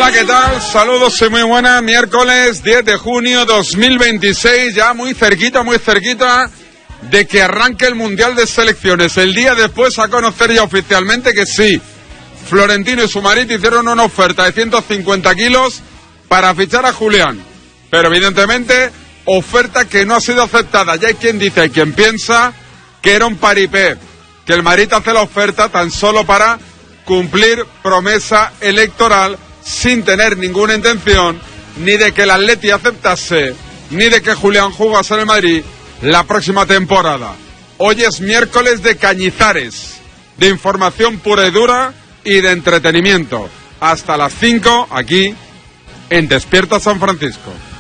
Hola, ¿qué tal? Saludos y muy buenas. Miércoles 10 de junio 2026, ya muy cerquita de que arranque el Mundial de Selecciones. El día después a conocer ya oficialmente que sí, Florentino y su marido hicieron una oferta de 150 kilos para fichar a Julián. Pero evidentemente, oferta que no ha sido aceptada. Ya hay quien dice, hay quien piensa que era un paripé, que el marido hace la oferta tan solo para cumplir promesa electoral, sin tener ninguna intención ni de que el Atleti aceptase, ni de que Julián jugase en el Madrid la próxima temporada. Hoy es miércoles de Cañizares, de información pura y dura y de entretenimiento. Hasta las 5 aquí en Despierta San Francisco.